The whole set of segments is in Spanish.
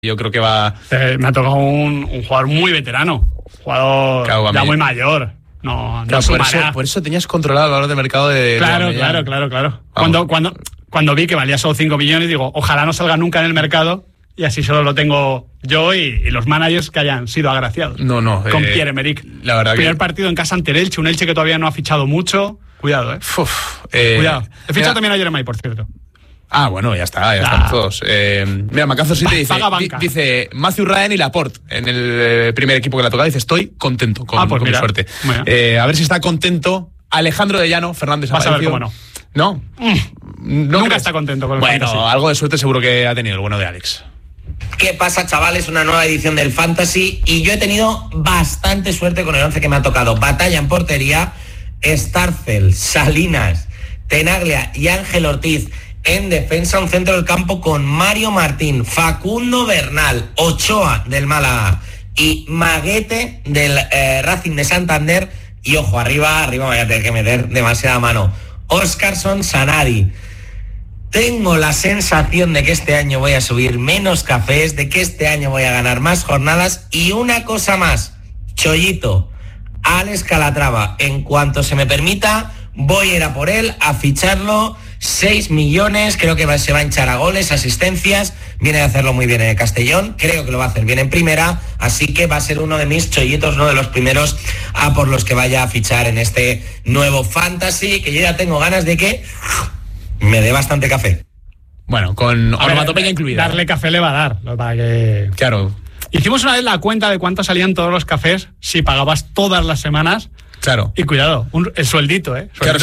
Yo creo que va... Me ha tocado un jugador muy veterano, jugador claro, ya muy mayor. No claro, por eso tenías controlado el valor de mercado de... Claro. Cuando vi que valía solo 5 millones, digo, ojalá no salga nunca en el mercado y así solo lo tengo yo y los managers que hayan sido agraciados. Con Pierre-Emerick. La verdad Primer partido en casa ante el Elche, un Elche que todavía no ha fichado mucho. Cuidado, Cuidado. He fichado también a Jeremai, por cierto. Ah, bueno, ya están todos. Mira, Macazo City dice Matthew Ryan y Laporte en el primer equipo que le ha tocado. Dice, estoy contento con mi suerte. A ver si está contento Alejandro de Llano, Fernández. Vas a ver cómo no. ¿No? Nunca está contento con el Fantasy. Algo de suerte seguro que ha tenido el bueno de Alex. ¿Qué pasa, chavales? Una nueva edición del Fantasy y yo he tenido bastante suerte con el 11 que me ha tocado. Batalla en portería, Starcel, Salinas, Tenaglia y Ángel Ortiz. En defensa, un centro del campo con Mario Martín, Facundo Bernal, Ochoa del Málaga y Maguete del Racing de Santander. Y ojo, arriba me voy a tener que meter demasiada mano. Óscarson Sanari. Tengo la sensación de que este año voy a subir menos cafés, de que este año voy a ganar más jornadas. Y una cosa más, Chollito, Alex Calatrava, en cuanto se me permita, voy a ir a por él, a ficharlo. 6 millones, creo que se va a hinchar a goles, asistencias, viene a hacerlo muy bien en el Castellón, creo que lo va a hacer bien en primera, así que va a ser uno de mis chollitos, uno de los primeros a por los que vaya a fichar en este nuevo Fantasy, que yo ya tengo ganas de que me dé bastante café. Bueno, con onomatopeya incluida. Darle café le va a dar, para que... Claro. Hicimos una vez la cuenta de cuánto salían todos los cafés si pagabas todas las semanas. Claro. Y cuidado, el sueldito, Claro,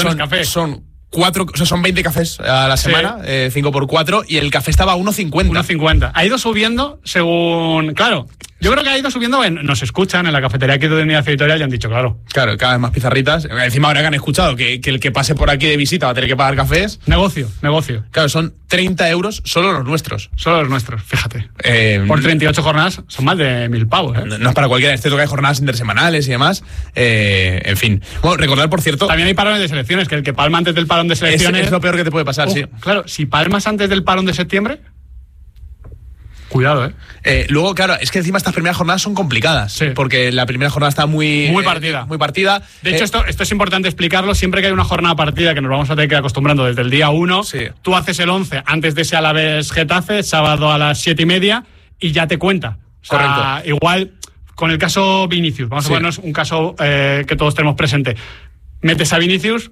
son 20 cafés a la semana, 5 por 4, y el café estaba a 1,50. 1,50. Ha ido subiendo según... Claro, yo creo que ha ido subiendo, nos escuchan en la cafetería que de Unidad Editorial y han dicho, claro, cada vez más pizarritas. Encima ahora que han escuchado que el que pase por aquí de visita va a tener que pagar cafés. Negocio. Claro, son 30 euros solo los nuestros. Fíjate. Por 38 jornadas son más de 1.000 pavos. No es para cualquiera, este toca de jornadas intersemanales y demás. En fin. Bueno, recordar, por cierto... También hay parones de selecciones, que el que palma antes del parón de selecciones... Es lo peor que te puede pasar, sí. Claro, si palmas antes del parón de septiembre... Cuidado, luego, claro, es que encima estas primeras jornadas son complicadas, porque la primera jornada está muy partida. De hecho, esto es importante explicarlo. Siempre que hay una jornada partida, que nos vamos a tener que ir acostumbrando desde el día 1, tú haces el 11 antes de ese Alavés Getafe, sábado a las 7:30, y ya te cuenta. Correcto. Igual, con el caso Vinicius, vamos a ponernos un caso que todos tenemos presente. Metes a Vinicius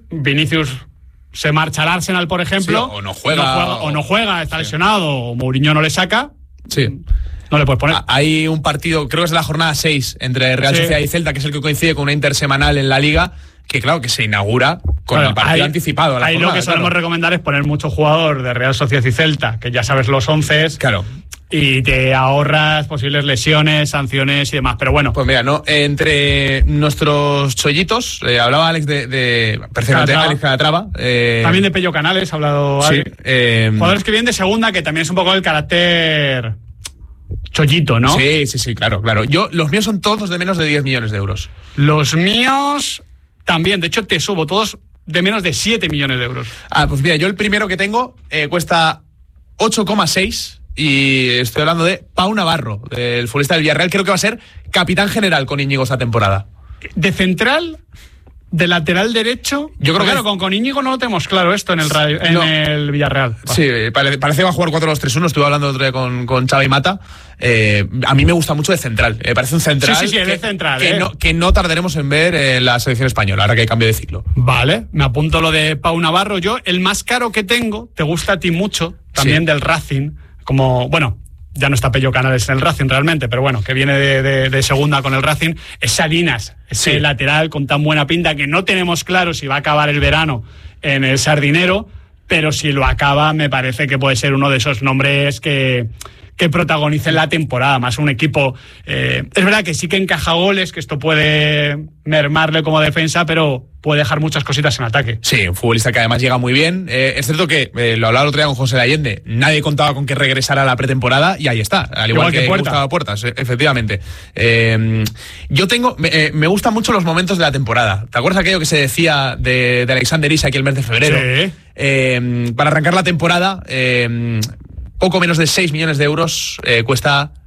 se marcha al Arsenal, por ejemplo, o no juega, está lesionado, o Mourinho no le saca. Sí. No le puedes poner. Hay un partido, creo que es la jornada 6, entre Real Sociedad y Celta, que es el que coincide con una intersemanal en la Liga, que claro, que se inaugura con el partido anticipado. Ahí lo que solemos recomendar es poner mucho jugador de Real Sociedad y Celta, que ya sabes los 11. Claro. Y te ahorras posibles lesiones, sanciones y demás. Pero bueno. Pues mira, entre nuestros chollitos, hablaba Alex perfectamente, Alex Calatrava. También de Pello Canales ha hablado Alex. Jugadores que vienen de segunda, que también es un poco el carácter chollito, ¿no? Sí, claro. Los míos son todos de menos de 10 millones de euros. Los míos también, de hecho te subo todos de menos de 7 millones de euros. Pues mira, yo el primero que tengo cuesta 8,6. Y estoy hablando de Pau Navarro, del futbolista del Villarreal. Creo que va a ser capitán general con Íñigo esta temporada. De central, de lateral derecho. Yo creo que con Íñigo no lo tenemos claro esto en el Villarreal. Sí, parece que va a jugar 4-2-3-1. Estuve hablando el otro día con Xavi Mata. A mí me gusta mucho de central. Me parece un central. Sí, de central. Que no tardaremos en ver en la selección española, ahora que hay cambio de ciclo. Vale, me apunto lo de Pau Navarro. Yo, el más caro que tengo, te gusta a ti mucho, también del Racing. Como, bueno, ya no está Pello Canales en el Racing realmente, pero bueno, que viene de segunda con el Racing, es Salinas, ese lateral con tan buena pinta que no tenemos claro si va a acabar el verano en el Sardinero, pero si lo acaba me parece que puede ser uno de esos nombres que protagonicen la temporada, más un equipo. Es verdad que sí que encaja goles, que esto puede mermarle como defensa, pero puede dejar muchas cositas en ataque. Sí, un futbolista que además llega muy bien. Es cierto que, lo hablaba el otro día con José Allende, nadie contaba con que regresara a la pretemporada y ahí está, al igual que Gustavo Puertas, efectivamente. Me gustan mucho los momentos de la temporada. ¿Te acuerdas aquello que se decía de Alexander Isak el mes de febrero? Sí. Para arrancar la temporada... poco menos de 6 millones de euros cuesta